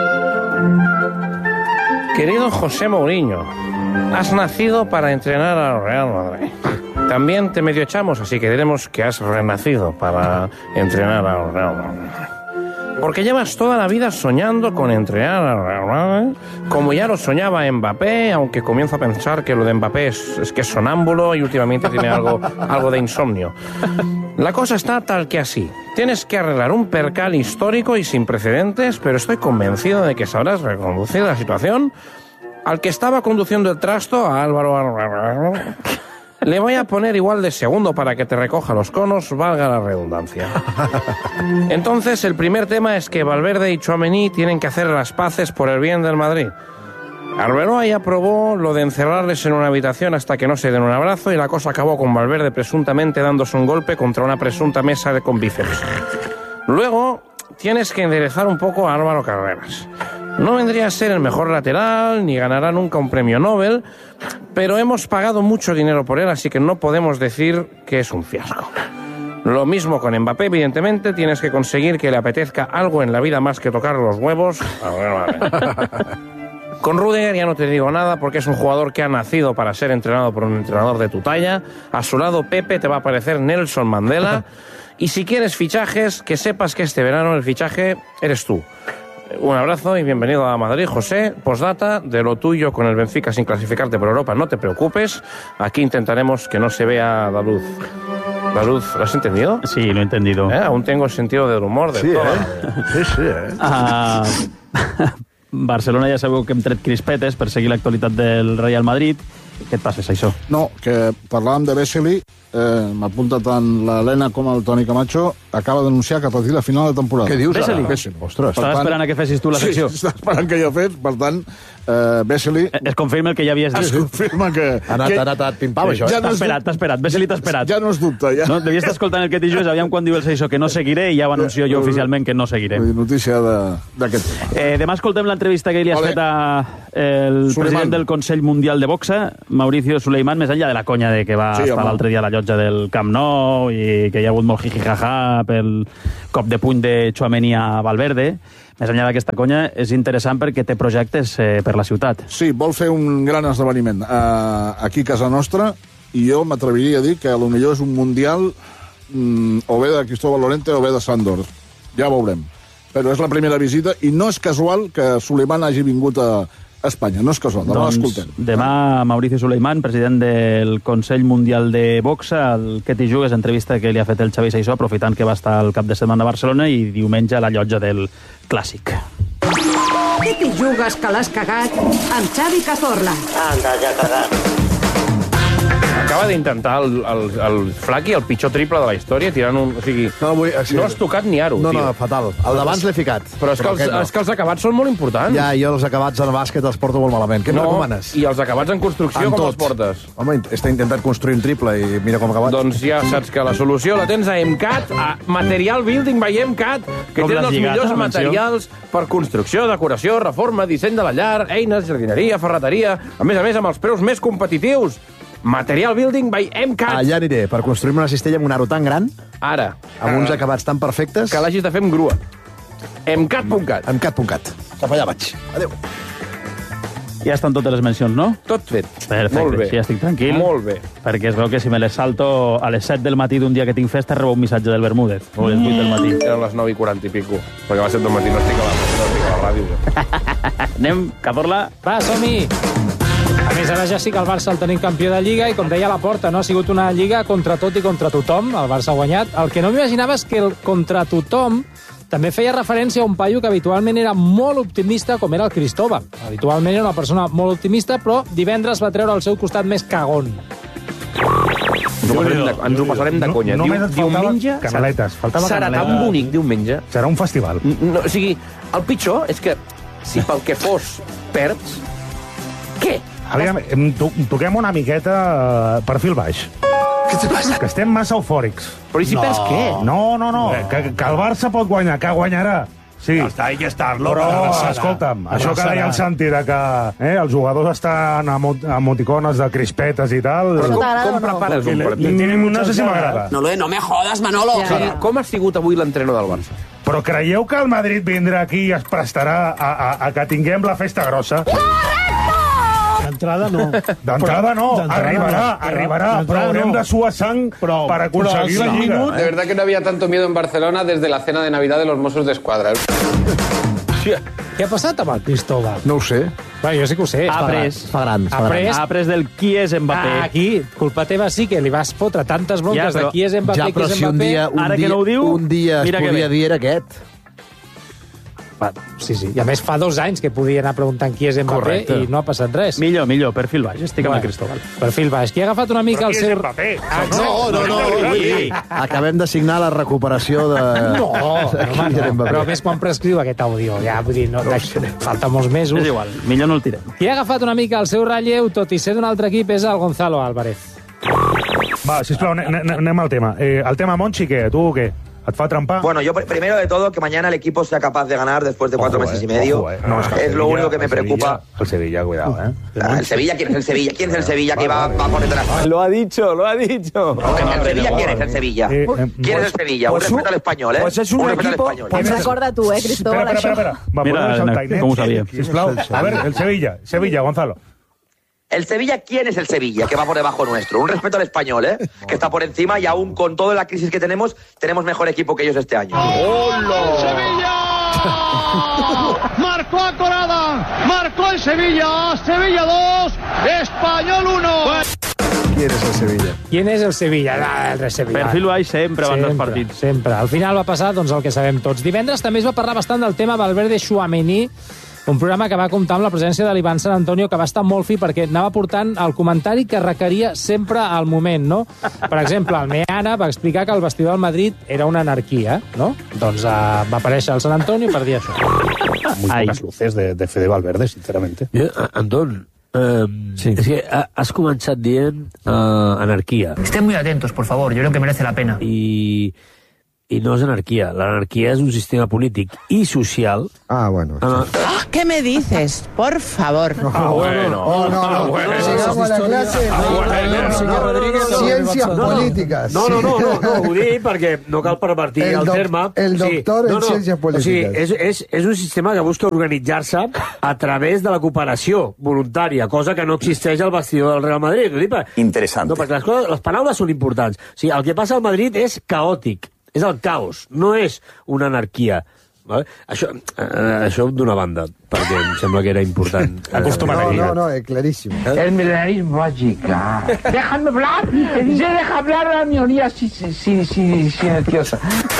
Querido José Mourinho, has nacido para entrenar al Real Madrid. También te medio echamos, así que diremos que has renacido para entrenar al Real Madrid. Porque llevas toda la vida soñando con entrenar al Real Madrid, como ya lo soñaba Mbappé, aunque comienzo a pensar que lo de Mbappé es, es que es sonámbulo y últimamente tiene algo, algo de insomnio. La cosa está tal que así. Tienes que arreglar un percal histórico y sin precedentes, pero estoy convencido de que sabrás reconducir la situación. Al que estaba conduciendo el trasto, a Álvaro, le voy a poner igual de segundo para que te recoja los conos, valga la redundancia. Entonces, el primer tema es que Valverde y Tchouaméni tienen que hacer las paces por el bien del Madrid. Arbeloa ya aprobó lo de encerrarles en una habitación hasta que no se den un abrazo y la cosa acabó con Valverde presuntamente dándose un golpe contra una presunta mesa de con bíceps. Luego, tienes que enderezar un poco a Álvaro Carreras. No vendría a ser el mejor lateral, ni ganará nunca un premio Nobel, pero hemos pagado mucho dinero por él, así que no podemos decir que es un fiasco. Lo mismo con Mbappé, evidentemente, tienes que conseguir que le apetezca algo en la vida más que tocar los huevos. A ver, vale. Con Rüdiger ya no te digo nada porque es un jugador que ha nacido para ser entrenado por un entrenador de tu talla. A su lado Pepe te va a parecer Nelson Mandela. Y si quieres fichajes, que sepas que este verano el fichaje eres tú. Un abrazo y bienvenido a Madrid, José. Postdata, de lo tuyo con el Benfica sin clasificarte por Europa, no te preocupes. Aquí intentaremos que no se vea la luz. La luz, ¿lo has entendido? Sí, lo he entendido. ¿Eh? Aún tengo sentido del humor de Sí, todo. eh? Sí, sí, eh? Uh, Barcelona ja sabeu que hem tret crispetes per seguir l'actualitat del Real Madrid. Què et passes, això? No, que parlàvem de Vesely, eh, m'apunta tant l'Helena com el Toni Camacho, acaba d'anunciar que a partir de la final de temporada. Què dius, Vesely. ara? Vesely. Ostres. Estava esperant a que fessis tu la secció. Sí, estava esperant que jo fes, per tant, uh, Vesely... Es confirma el que ja havies dit. Es confirma que... Ha anat, que... ha anat, pim-pam, això. Ja Eh? T'ha no és esperat, t'ha esperat. Vesely t'ha esperat. Ja no és dubte, ja. No, devia estar escoltant el que t'hi jugues, aviam quan diu el Seixó que no seguiré i ja ho anuncio jo oficialment que no seguiré. Notícia d'aquest tema. Eh, demà escoltem l'entrevista que li has Vale. fet al president del Consell Mundial de Boxa, Mauricio Suleiman, més enllà de la conya de que va Sí, estar home. l'altre dia a la llotja del Camp Nou i que hi ha hagut molt jiji-jaja pel cop de puny de Tchouaméni a Valverde. Més enllà d'aquesta conya, és interessant perquè té projectes eh, per la ciutat. Sí, vol fer un gran esdeveniment uh, aquí a casa nostra, i jo m'atreviria a dir que a lo millor és un mundial mm, o bé de Cristóbal Lorente o bé de Sándor. Ja veurem. Però és la primera visita i no és casual que Suleiman hagi vingut a Espanya. No és casual, demà Doncs, l'escoltem. demà Mauricio Suleiman, president del Consell Mundial de Boxa, el que t'hi jugues, entrevista que li ha fet el Xavi Seixó, aprofitant que va estar el cap de setmana a Barcelona, i diumenge a la llotja del Clàssic. Què t'hi jugues que l'has cagat amb Xavi Cazorla? Anda, ja cagat. Acaba d'intentar el, el, el Flaqui el pitjor triple de la història, tirant un... O sigui, no, vull, sí, no has tocat ni aro, no, tio. No, fatal. El d'abans l'he ficat. Però és que, els, no. és que els acabats són molt importants. Ja, jo els acabats en bàsquet els porto molt malament. Què em no, recomanes? I els acabats en construcció, En com tot. els portes? Home, he intentat construir un triple i mira com ha acabat. Doncs ja saps que la solució la tens a EMCAT, a Material Building by EMCAT, que Com tenen l'has els lligat, millors la menció? materials per construcció, decoració, reforma, disseny de la llar, eines, jardineria, ferreteria, a més a més amb els preus més competitius. Material Building by EMCAT. Allà aniré, per construir-me una cistella amb un aro tan gran, Ara. amb uns acabats tan perfectes... Que l'hagis de fer amb grua. EMCAT punt cat. EMCAT punt cat. Cap allà vaig. Adéu. Ja estan totes les mencions, no? Tot fet. Perfecte, Molt bé. sí, ja estic tranquil. Molt bé. Perquè es veu que si me les salto a les set del matí d'un dia que tinc festa, rebo un missatge del Bermúdez. O a les vuit del matí. Eren les nou i quaranta i pico, perquè a les set del matí no estic a la, no estic a la ràdio. Jo. Anem, Cazorla. Va, som-hi! A més, ara ja sí que el Barça el tenim campió de Lliga i, com deia la Porta, no ha sigut una Lliga contra tot i contra tothom. El Barça ha guanyat. El que no m'imaginava és que el contra tothom també feia referència a un paio que habitualment era molt optimista, com era el Cristóbal. Habitualment era una persona molt optimista, però divendres va treure el seu costat més cagón. Ens ho passarem de, ens ho passarem de conya. No, només et faltava diumenge canaletes, faltava serà canaletes. tan bonic diumenge. Serà un festival. No, o sigui, el pitjor és que si pel que fos perds, què? Aviam, em to toquem una miqueta uh, perfil baix. Què te passa? Que estem massa eufòrics. Però i si no. perds què? No, no, no, que, que el Barça pot guanyar, que guanyarà. Sí. Hasta hay que estarlo. Però, Arrasarà. escolta'm, això que Arrasarà. deia el Santi, de que eh, els jugadors estan amb emoticones de crispetes i tal... Però com, com prepares un partit? No sé si m'agrada. No, no me jodas, Manolo. O sigui, com ha sigut avui l'entrenador del Barça? Però creieu que el Madrid vindrà aquí i es prestarà a, a, a que tinguem la festa grossa? D'entrada no. D'entrada no, arribarà, arribarà, però haurem de suar sang per aconseguir la Lliga. De verdad que no había tanto miedo en Barcelona desde la cena de Navidad de los Mossos d'Esquadra. Què ha passat amb el Cristóbal? No ho sé. Bueno, jo sí que ho sé. Ha après. Fa gran, fa Ha gran. après. Ha après del qui és Mbappé. Ah, aquí, culpa teva sí que li vas fotre tantes bronques Ja, però- de qui és Mbappé, Ja, qui però és si un Mbappé. dia, un Ara que dia, no ho diu, un dia es mira que podia bé. dir era aquest. Va, sí, sí. I a més fa dos anys que podia anar preguntant qui és Mbappé Correcte. i no ha passat res. Millor, millor, perfil baix. Estic amb Bueno, el Cristóbal. Perfil baix. Qui ha agafat una mica Però el qui és seu... Mbappé? Ah, No, no, no, vull dir, acabem de signar la recuperació de... No, no, Kylian no, Mbappé. però a més quan prescriu aquest àudio, ja, vull dir, no, falta molts mesos. És igual, millor no el tirem. Qui ha agafat una mica el seu relleu, tot i ser d'un altre equip, és el Gonzalo Álvarez. Va, sisplau, anem al tema. Eh, el tema Monchi, què? Tu què? Et fa trampar? Bueno, yo pr- primero de todo que mañana el equipo sea capaz de ganar después de cuatro Ojo, meses eh, y medio. ojo, eh. No, es que el es lo Sevilla- único que me el Sevilla- preocupa. El Sevilla, cuidado, ¿eh? Ah, ¿El Sevilla? ¿Quién es el Sevilla? ¿Quién es el Sevilla que va, va por detrás? Lo ha dicho, lo ha dicho. ¿El Sevilla quién es el Sevilla? Eh, eh, ¿Quién es el Sevilla? Un pues respeto al español, ¿eh? pues es un respeto equipo- al español. pues es- Recorda tu, eh, Cristóbal, Espera, espera, això. espera. Va, Mira, posa'ns el Tainet, com ho sabia. sisplau. A ver, el Sevilla. Sevilla, Gonzalo. ¿El Sevilla quién es el Sevilla que va por debajo nuestro? Un respeto al español, ¿eh? Que está por encima y aún con toda la crisis que tenemos, tenemos mejor equipo que ellos este año. Marcó a Corada, marcó el Sevilla, Sevilla dos, Español uno. Qui és el Sevilla? Quin és el Sevilla? Ah, el Sevilla. Perfil baix sempre abans dels partits. Sempre. Al final va passar doncs, el que sabem tots. Divendres també es va parlar bastant del tema Valverde-Tchouaméni, Un programa que va comptar amb la presència de l'Ivan San Antonio, que va estar molt fi perquè anava portant el comentari que requeria sempre al moment, no? Per exemple, el Meana va explicar que el vestidor del Madrid era una anarquia, no? Doncs uh, va aparèixer el San Antonio per dir això. Muy pocas luces de, de Fede Valverde, sinceramente. Jo, Anton, eh, sí. Es que has començat dient eh, anarquia. Estén muy atentos, por favor, yo creo que merece la pena. I... I no és anarquia. L'anarquia és un sistema polític i social. Ah, bueno. Ah, ¿Qué me dices? Por favor. Ah, bueno. Oh, no, no. bueno. Llegamos a la clase. Ah, bueno. Señor Rodríguez. Ciències no, polítiques. No, no, no, no, no, ho dic perquè no cal pervertir el, el terme. El doctor en o sigui, no, no, ciències polítiques. O sigui, és, és, és un sistema que busca organitzar-se a través de la cooperació voluntària, cosa que no existeix al vestidor del Real Madrid. Interessant. No, perquè les, coses, les paraules són importants. O sigui, el que passa al Madrid és caòtic. És el caos, no és una anarquia. Vale? Això, eh, això d'una banda, perquè em sembla que era important. Acostumar no, no, no, es clarísimo. El milenarismo mágica. Déjame hablar. Se deja hablar a la minoría silenciosa.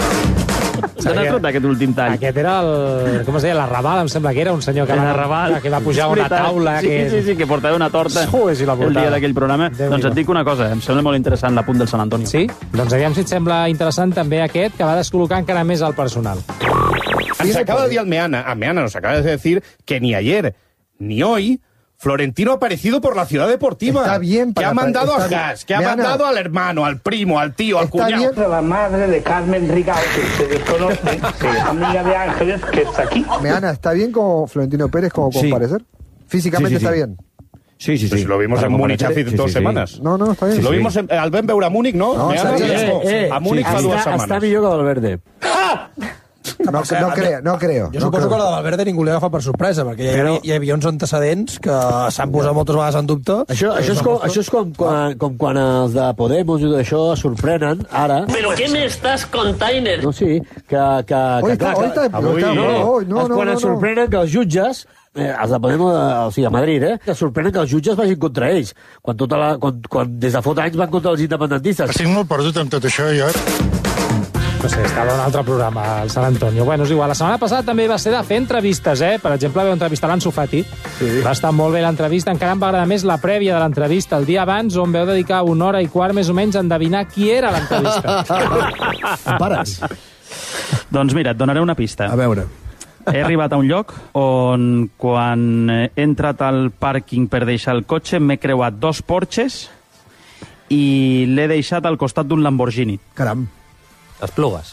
Se n'ha tret aquest últim tall. Aquest era el... Com es deia? L'Arrabal, em sembla que era un senyor que, va, que va pujar a una taula. Sí, que... sí, sí, que portava una torta Ui, si la el dia d'aquell programa. Déu doncs et dic una cosa, em sembla molt interessant l'apunt del San Antonio. Sí? Doncs aviam si et sembla interessant també aquest, que va descol·locar encara més el personal. Se acaba de decir al Meana, a Meana nos acaba de decir que ni ayer ni hoy Florentino ha aparecido por la ciudad deportiva. Está bien para, que ha mandado está a Gas, que Meana, ha mandado al hermano, al primo, al tío, al cuñado. Bien. La madre de Carmen Rigao, que se desconoce, que es amiga de Ángeles, que está aquí. Meana, ¿está bien como Florentino Pérez como sí. comparecer? Físicamente sí, sí, sí. está bien. Sí, sí, sí. Si lo vimos Para en Múnich hace sí, dos sí, semanas. Sí. No, no, está bien. Si Sí, lo sí. vimos en, al Ben veure a Múnich, no? No, Meana, sí, eh, eh, a Múnich sí, fa dues està, setmanes. està millor que Valverde. Ah! No, no creo, no creo. Jo suposo que la de Valverde ningú li agafa per sorpresa, perquè hi havia, hi havia uns antecedents que s'han posat moltes vegades en dubte. Això, això, és, com, això és com, quan, com quan els de Podemos i tot això es sorprenen, ara... Però què m'estàs container? No, sí, que... que, Hoy que está, clar, hoy está, avui, está, no, hoy, no, no, quan no, es sorprenen que els jutges, eh, els de Podemos, o sigui, a Madrid, eh, que es sorprenen que els jutges vagin contra ells, quan, tota la, quan, quan des de fot anys van contra els independentistes. Estic molt perdut amb tot això, jo. No sé, estava en un altre programa, el San Antonio. Bueno, és igual. La setmana passada també va ser de fer entrevistes, eh? Per exemple, vau entrevistar l'Ansu Fati. Sí. Va estar molt bé l'entrevista. Encara em va agradar més la prèvia de l'entrevista, el dia abans, on veu dedicar una hora i quart més o menys a endevinar qui era l'entrevista. Em pares? Doncs mira, et donaré una pista. A veure. He arribat a un lloc on, quan he entrat al pàrquing per deixar el cotxe, m'he creuat dos Porches i l'he deixat al costat d'un Lamborghini. Caram. Esplugues.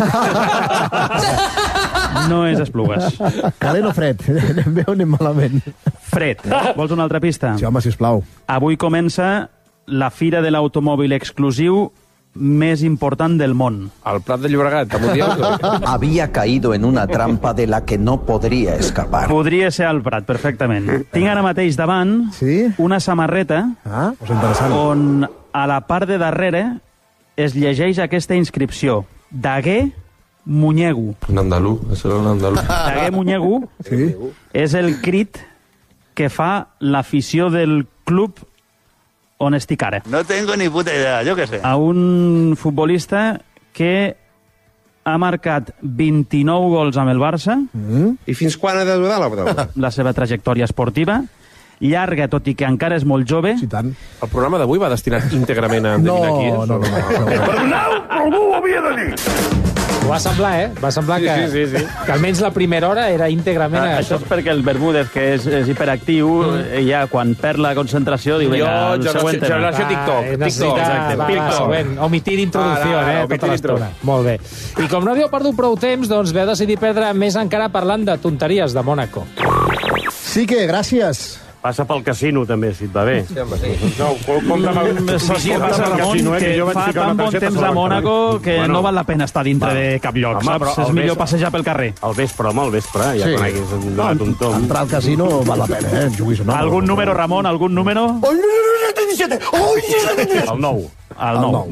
No és Esplugues. Calent o fred? Anem bé o anem malament? Fred. Vols una altra pista? Sí, home, sisplau. Avui comença la fira de l'automòbil exclusiu més important del món. Al Prat de Llobregat, a Mundial. Había caído en una trampa de la que no podría escapar. Podria ser al Prat, perfectament. Tinc ara mateix davant sí? una samarreta ah, pues interessant. on a la part de darrere es llegeix aquesta inscripció. Daguer Muñegu. Un andalú, això era un andalú. Daguer Muñegu sí? és el crit que fa l'afició del club on estic ara. No tengo ni puta idea, yo qué sé. A un futbolista que ha marcat vint-i-nou gols amb el Barça. Mm. I fins quan ha de durar la prova? La seva trajectòria esportiva. Llarga, tot i que encara és molt jove. Sí, tant. El programa d'avui va destinat íntegrament a endevinar qui és? No, no, no. no, no. Perdoneu, algú ho havia de dir. Va semblar, eh? Va semblar que, sí, sí, sí. que almenys la primera hora era íntegrament Ah, a això això. és perquè el Bermúdez, que és, és hiperactiu, mm. ja quan perd la concentració diu, vinga, el Jo, següent tema. generació TikTok. Ah, necessita, Exacte, va, va, següent. Omitir introducció, Ah, no, no, eh? omitir Tota l'estona. Molt bé. I com no havíeu perdut prou temps, doncs veu decidir perdre més encara parlant de tonteries de Mònaco. Sí que, gràcies. Passa pel casino, també, si et va bé. Sí, home, sí. No, compta'm el... Sí, passa, Ramon, que fa tan bon temps a Mònaco que Bueno. no val la pena estar dintre de cap lloc, Home, però saps? És al millor vespre- passejar pel carrer. Al vespre, home, al vespre, ja Sí. coneguis un donat un tom. Entrar al casino val la pena, eh? Juguis o no. Algun número, Ramon, algun número? ¡Oye, diecisiete! ¡Oye, El nou. El nou, vale.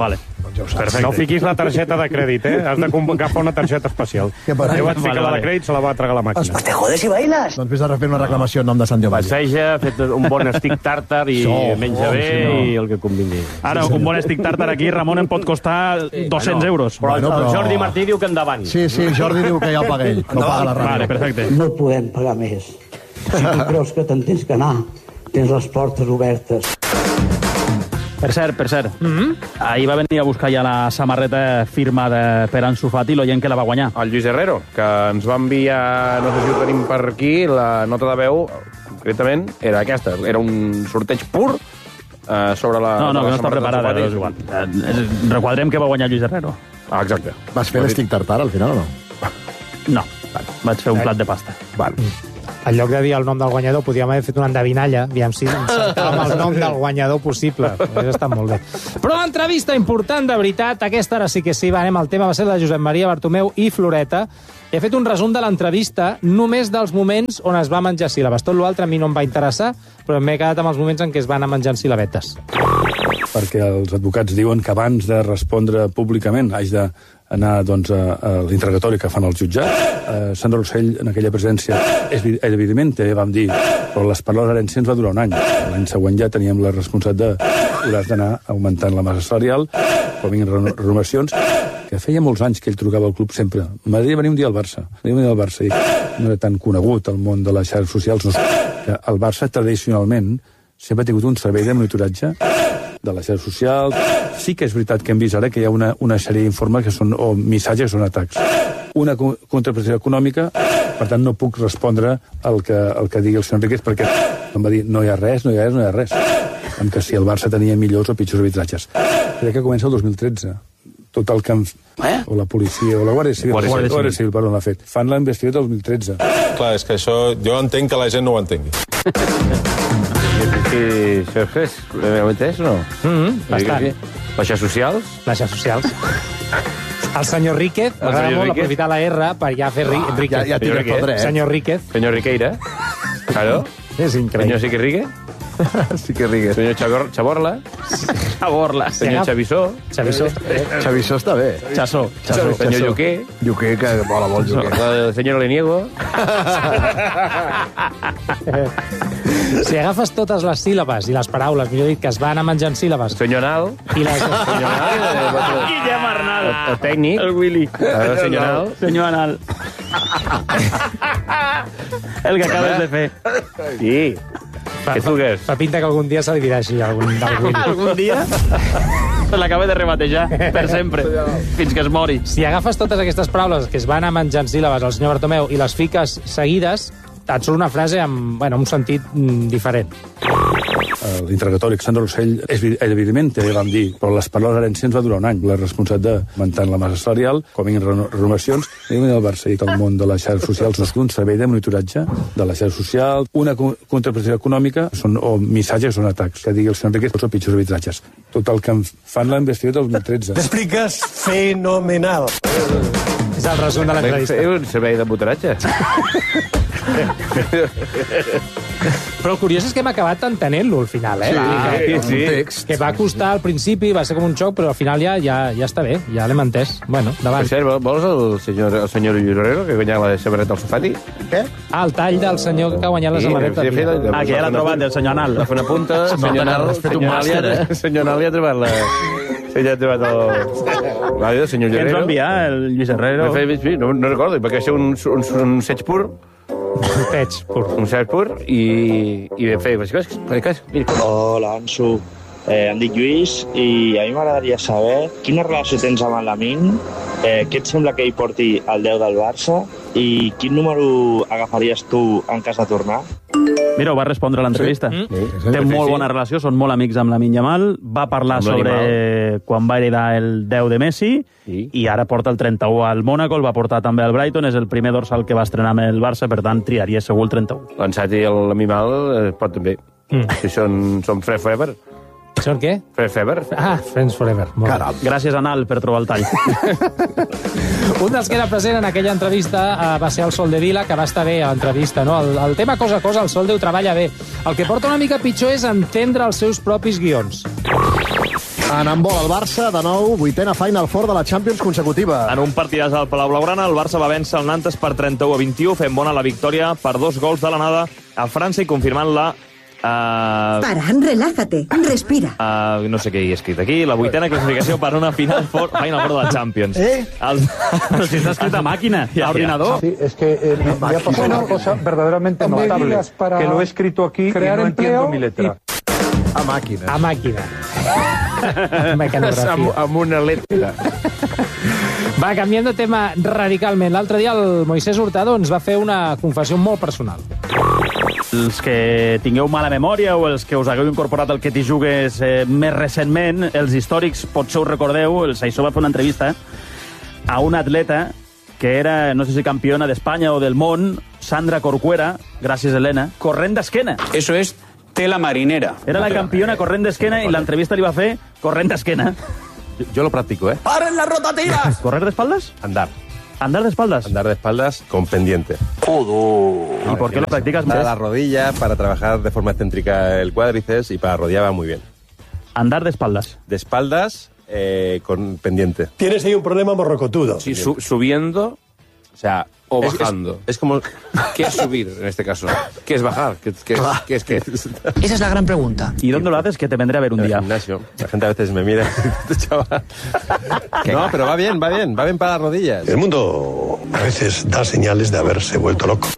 Perfecte. No fiquis la targeta de crèdit, eh? Has de agafar una targeta especial. Què passa? Jo vaig ficar la de crèdit, se la va tragar la màquina. Te jodes i bailes. Doncs vés a refer una reclamació en nom de Sant Giovanni. Passeja, ha fet un bon estic tàrtar i menja bé i el que convingui. Ara, un bon estic tàrtar aquí, Ramon, em pot costar dos-cents euros. Però el Jordi Martí diu que endavant. Sí, sí, Jordi diu que ja el paga ell. No paga la ràdio. Vale, perfecte. No podem pagar més. Si tu creus que te'n tens que anar, tens les portes obertes. Per cert, per cert, ahir va venir a buscar ja la samarreta firmada per Ansu Fati, l'oient que la va guanyar. El Lluís Herrero, que ens va enviar, no sé si ho tenim per aquí, la nota de veu, concretament, era aquesta. Era un sorteig pur eh, sobre la... No, no, que no està preparada, però és igual. Eh, Requadrem que va guanyar Lluís Herrero. Ah, exacte. Vas fer l'estic tartar al final o no? No, vaig fer un plat de pasta. Val. En lloc de dir el nom del guanyador, podríem haver fet una endevinalla, aviam si encertàvem el nom del guanyador possible. Hauria estat molt bé. Però l'entrevista important, de veritat, aquesta ara sí que sí, va, anem al tema, va ser la de Josep Maria Bartomeu i Floreta. He fet un resum de l'entrevista només dels moments on es va menjar síl·labes. Tot l'altre a mi no em va interessar, però m'he quedat amb els moments en què es van anar menjant síl·labetes. Perquè els advocats diuen que abans de respondre públicament haig de anar doncs, a, a l'interrogatori que fan els jutjats. Eh, Sandra Rossell, en aquella presència, és, evidentment, vam dir, però l'esperla l'herència ens va durar un any. L'any següent ja teníem la responsabilitat de hauràs d'anar augmentant la massa salarial, quan vinguin renovacions, que feia molts anys que ell trucava al club sempre. M'agradaria venir un dia al Barça. M'agradaria venir al Barça. I no era tan conegut el món de les xarxes socials. No, que el Barça, tradicionalment, sempre ha tingut un servei de monitoratge de les xarxes socials. Sí que és veritat que hem vist ara que hi ha una, una sèrie d'informes que són o missatges o atacs. Una contraprestació econòmica, per tant no puc respondre al que, al que digui el senyor Enriquez, perquè em va dir no hi ha res, no hi ha res, no hi ha res. Amb que si el Barça tenia millors o pitjors arbitratges. Crec que comença el dos mil tretze. Tot el que em... Eh? O la policia, o la Guàrdia Civil, la Guàrdia Civil, Guàrdia Civil perdó, l'ha fet. Fan la investigació del dos mil tretze. Clar, és que això... Jo entenc que la gent no ho entengui. Sí, això és realment és o no? Mm-hmm, bastant. Les xarxes socials? Les xarxes socials. El senyor Ríquez, m'agrada molt aprofitar la R per ja fer ri... Ríquez. Ja, ja t'hi respondré, eh? Senyor Ríquez. Senyor Riqueira. Claro. És increïble. Senyor Sique Rique. Sí que rigues. Senyor Chabor Chaborla. Chaborla. Senyor Chavissó. Chavissó. Chavissó està bé. Chassó. Chassó. Senyor Lluquer. Lluquer, que mola molt Lluquer. El senyor Leniego. Si agafes totes les síl·labes i les paraules, millor dit, que es van anar menjant síl·labes... Senyor Nal. I les... Senyor Nal. Guillem Arnal. El, el tècnic. El Willy. El senyor Nal. Senyor Anal. El que acabes de fer. Sí. Què truques? Fa pinta que algun dia se li dirà així, algun, algun... algun dia? Se l'acaba de rebatejar, per sempre, fins que es mori. Si agafes totes aquestes paraules que es van anar menjant síl·labes al senyor Bartomeu i les fiques seguides, et surt una frase amb bueno, un sentit mm, diferent. L'interrogatori Sandra Rossell, és, evidentment, vam dir, però les paraules herència ens va durar un any. La responsabilitat d'augmentar la massa salarial, quan vinguin renovacions, i el Barça i que el món de les xarxes socials no és un servei de monitoratge de les xarxes socials, una contraprestació econòmica, són o missatges o atacs, que digui el senyor Enriquez, o pitjors arbitratges. Tot el que fan la investigació del dos mil tretze. T'expliques fenomenal. És el resum de l'entrevista. És un servei de monitoratge. Però el curiós és que hem acabat entenent-lo al final, eh? Sí, sí, sí. Que va costar al principi, va ser com un xoc, però al final ja, ja, ja està bé, ja l'hem entès. Bueno, davant. Per cert, vols el senyor, el senyor Lluís Herrero, que guanyà la samarreta al Sofati? Què? Ah, el tall del senyor que ha guanyat la samarreta. Sí, sí, ah, que ja l'ha trobat, del senyor Anal. Va fer una punta, senyor Anal, senyor Anal ja ha trobat la... Ja ha trobat el... L'àudio del senyor Herrero. Què ens va enviar, el Lluís Herrero? No, no recordo, perquè va ser un, un, un seig pur. Un seig pur. Un seig pur i, i vam fer... Hola, Ansu. Eh, em dic Lluís i a mi m'agradaria saber quina relació tens amb el Lamine, eh, què et sembla que hi porti el deu del Barça i quin número agafaries tu en cas de tornar? Mira, ho va respondre a l'entrevista. Sí. Sí. Té sí, molt bona relació, són molt amics amb Lamine Yamal. Va parlar sobre quan va heredar el deu de Messi sí. I ara porta el trenta-u al Mónaco, el va portar també al Brighton, és el primer dorsal que va estrenar amb el Barça, per tant, triaria segur el trenta-u. L'Ansat i l'Amimal eh, pot també. Mm. Si són, són Friends Forever. Són què? Friends Forever. Ah, Friends Forever. Caram. Gràcies, Anal, per trobar el tall. Un dels que era present en aquella entrevista uh, va ser el Sol de Vila, que va estar bé a l'entrevista, no? El, el tema cosa a cosa, el Sol Déu treballa bé. El que porta una mica pitjor és entendre els seus propis guions. En handbol, el Barça, de nou, vuitena Final Four de la Champions consecutiva. En un partidàs al Palau Blaugrana, el Barça va vèncer el Nantes per trenta-u a vint-i-u, fent bona la victòria per dos gols de l'anada a França i confirmant la... Uh, Paran, relájate, respira. Uh, no sé què he escrit aquí. La vuitena classificació per una Final Four, Final Four de la Champions. Eh? El... Però si està escrit a màquina, a ordinador. Sí, es que eh, me ha pasado una cosa verdaderamente notable, que lo he escrito aquí y no entiendo mi letra. A màquina. A màquina. Mecanografia. Amb, amb una letra. Va, canviant de tema radicalment. L'altre dia el Moisés Hurtado ens va fer una confessió molt personal. Els que tingueu mala memòria o els que us hagueu incorporat al Que t'hi jugues eh, més recentment, els històrics potser us recordeu, el Saissó va fer una entrevista a una atleta que era, no sé si campiona d'Espanya o del món, Sandra Corcuera, gràcies Helena, corrent d'esquena. Eso es tela marinera. Era la campiona corrent d'esquena i l'entrevista li va fer corrent d'esquena. Yo, yo lo practico, ¿eh? ¡Paren las rotativas! ¿Correr de espaldas? Andar. ¿Andar de espaldas? Andar de espaldas con pendiente. ¿Y por qué lo practicas? Para la rodilla, para trabajar de forma excéntrica el cuádriceps y para rodear va muy bien. ¿Andar de espaldas? De espaldas eh, con pendiente. Tienes ahí un problema morrocotudo. Sí, su, subiendo, o sea, o es, bajando. Es, es como... ¿Qué es subir en este caso? ¿Qué es bajar? ¿Qué, qué, es, ¿qué es qué? Esa es la gran pregunta. ¿Y dónde lo haces? Que te vendré a ver un en día. el gimnasio. La gente a veces me mira. Chaval. No, pero va bien, va bien. Va bien para las rodillas. El mundo a veces da señales de haberse vuelto loco.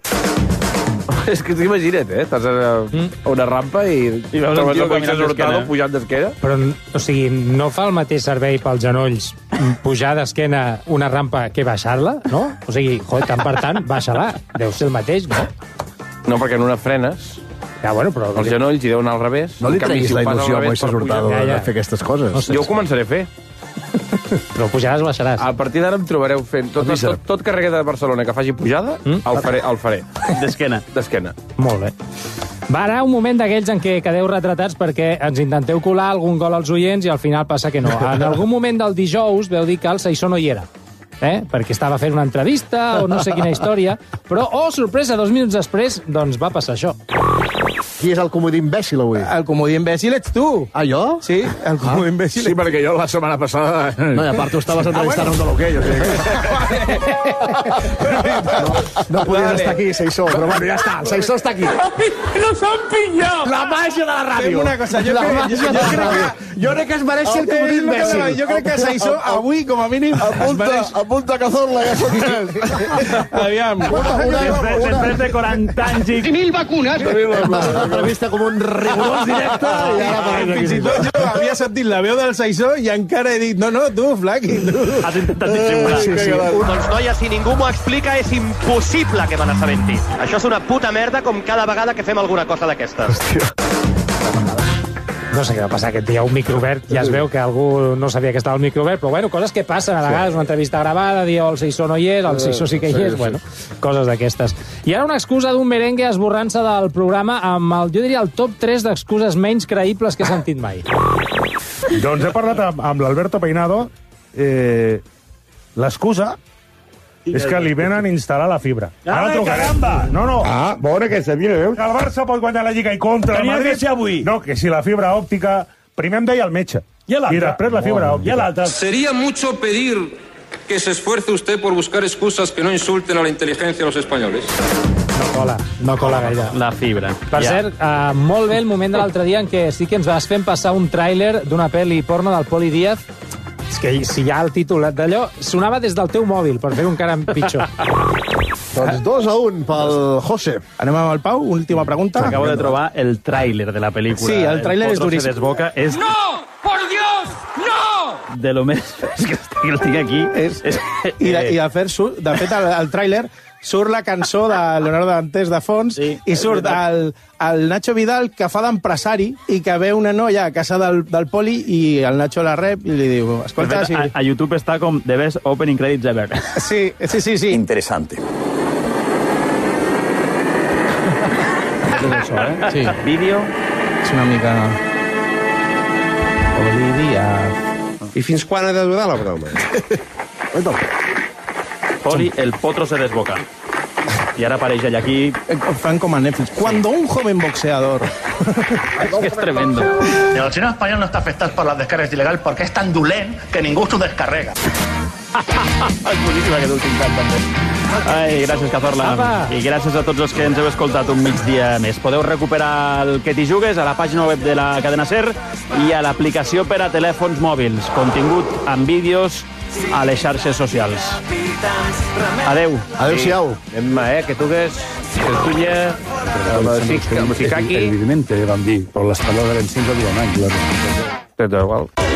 És que t'imagina't, eh? Estàs a una rampa i, I veus el tio caminant d'esquena. pujant d'esquena. Però, o sigui, no fa el mateix servei pels genolls pujar d'esquena una rampa que baixar-la, no? O sigui, joder, tant per tant, baixa-la. Deu ser el mateix, no? No, perquè en una frenes, ja, bueno, però... els genolls hi deuen al revés. No li En canvi, treguis si ho la fas al il·lusió a revés, Moisés per pujar- Hurtado Ja, ja. de fer aquestes coses. No sé. Jo ho començaré a fer. Però pujaràs, baixaràs. A partir d'ara em trobareu fent tot, tot, tot, tot carregueta de Barcelona que faci pujada, Mm? el faré. El faré. D'esquena. D'esquena. Molt bé. Va ara un moment d'aquells en què quedeu retratats perquè ens intenteu colar algun gol als oients i al final passa que no. En algun moment del dijous veu dir que el Saissó no hi era. Eh? Perquè estava fent una entrevista o no sé quina història, però, oh, sorpresa, dos minuts després, doncs va passar això. Qui és el comodí imbècil avui? El comodí imbècil ets tu. Ah, jo? Sí, el comodí imbècil. Sí, perquè jo la setmana passada... No, i a part tu estaves entrevistant ah, bueno. un de l'hoquei. O sigui. no, no podies vale. estar aquí, Saissó, però bueno, ja està, el Saissó està aquí. ¡Nos han pillado! La màgia de la ràdio. Fem una cosa, jo, crec, jo, jo, crec que, jo crec que es mereix ser el comodí imbècil. Jo crec que Saissó avui, com a mínim, es mereix... Apunta Cazorla, ja són tres. Aviam. Després, després de quaranta anys i... Mil vacunas. L'entrevista com un rigorós directe i ara parlem Fins i tot jo havia sentit la veu del Saissó i encara he dit, no, no, tu, Flaqui, tu. Has intentat dissimular. Sí, sí. Doncs, noia, si ningú m'ho explica, és impossible que me n'assabenti. Això és una puta merda com cada vegada que fem alguna cosa d'aquestes. No sé què va passar aquest dia, un micro obert, ja es veu que algú no sabia que estava el micro obert, però bueno, coses que passen a vegades, una entrevista gravada, dir oh, el Saissó no hi és, el Saissó sí que hi és, bueno, coses d'aquestes. I ara una excusa d'un merengue esborrant-se del programa amb el, jo diria, el top tres d'excuses menys creïbles que he sentit mai. Doncs he parlat amb, amb l'Alberto Peinado, eh, l'excusa és que li venen a instal·lar la fibra. Ara caramba! No, no. Ah, veure que se viene, veus? Que el Barça pot guanyar la Lliga i contra el Tenia Madrid. que ser avui. No, que si la fibra òptica... Primer em deia el metge. I l'altre? I després la fibra òptica. I l'altre? Sería mucho pedir que se esfuerce usted por buscar excusas que no insulten a la inteligencia de los españoles. No cola, no cola gaire. La fibra. Per ja. cert, uh, molt bé el moment de l'altre dia en què sí que ens vas fent passar un tràiler d'una pel·li porno del Poli Díaz. És que si hi ha el títol d'allò, sonava des del teu mòbil, per fer-ho encara pitjor. Doncs dos a un pel José. Anem amb el Pau, última pregunta. Acabo de trobar el tràiler de la pel·lícula. Sí, el tràiler és duríssim. Se desboca. És... ¡No! ¡Por Dios! ¡No! De lo més... És que el tinc aquí. És... I, de, i de, fer, de fet, el, el tràiler surt la cançó de Leonardo Dantes de fons sí, i surt el, el Nacho Vidal que fa d'empresari i que ve una noia a casa del, del Poli i el Nacho la rep i li diu escolta... Fet, a, a YouTube està com The Best Opening Credits Ever. Sí, sí, sí. sí. Interesante. Això, eh? Sí. Vídeo. És una mica... Olivia... I fins quan ha de durar la broma? Poli, el potro se desboca. I ara apareix ell aquí... Fan com a Netflix. Cuando un joven boxeador... Es que es tremendo. El cine español no está afectado por las descargas ilegales porque es tan dolent que ningú s'ho descarrega. És boníssim aquest últim cant, també. Ai, gràcies, Cazorla. Apa. I gràcies a tots els que ens heu escoltat un migdia més. Podeu recuperar el que t'hi jugues a la pàgina web de la cadena SER i a l'aplicació per a telèfons mòbils. Contingut amb vídeos a les xarxes socials. Adeu. Adéu-siau. Emma, eh, que tu que és... El tuya... Evidentment, vam dir, però les paraules eren cinc o diuen anys. Però igual.